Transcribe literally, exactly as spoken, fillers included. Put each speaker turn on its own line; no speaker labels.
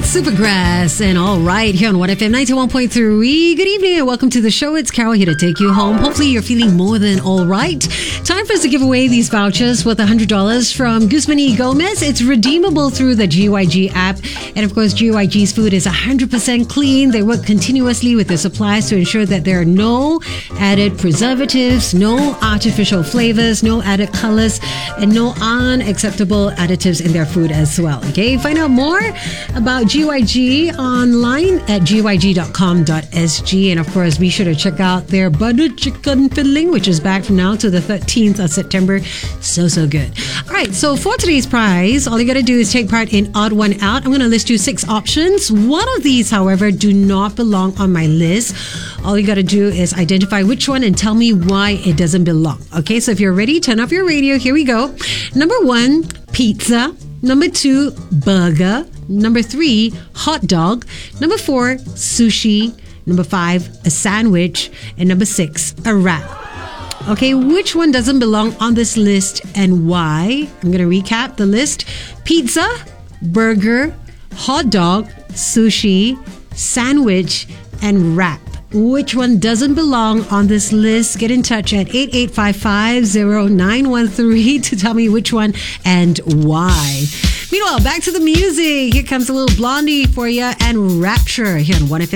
It's Supergrass and All Right here on one F M ninety-one point three. Good evening and welcome to the show. It's Carol here to take you home. Hopefully you're feeling more than all right. Time for us to give away these vouchers worth one hundred dollars from Guzman y Gomez. It's redeemable through the G Y G app. And of course, G Y G's food is one hundred percent clean. They work continuously with their suppliers to ensure that there are no added preservatives, no artificial flavors, no added colors, and no unacceptable additives in their food as well. Okay, find out more about G Y G online at g y g dot com dot s g. And of course, be sure to check out their butter chicken filling, which is back from now to the thirteenth of September. So, so good. All right, so for today's prize, all you got to do is take part in Odd One Out. I'm going to list you six options. One of these, however, do not belong on my list. All you got to do is identify which one and tell me why it doesn't belong. Okay, so if you're ready, turn off your radio. Here we go. Number one, pizza. Number two, burger. Number three, hot dog. Number four, sushi. Number five, a sandwich. And number six, a wrap. Okay, which one doesn't belong on this list and why? I'm going to recap the list. Pizza, burger, hot dog, sushi, sandwich, and wrap. Which one doesn't belong on this list? Get in touch at eight eight five five zero nine one three to tell me which one and why. Meanwhile, back to the music. Here comes a little Blondie for you and Rapture here on one F M.